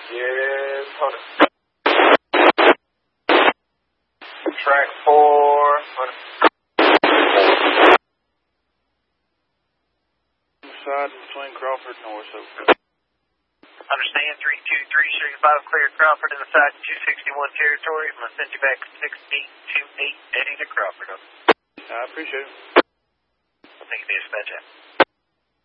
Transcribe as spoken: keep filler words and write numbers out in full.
Yes, hold on. Track four, hold on. Side between Crawford and North Oak. Understand, three two three, show you five clear Crawford in the side two sixty-one territory. I'm going to send you back six eight two eight, heading to Crawford. I appreciate it. Thank you, dispatch.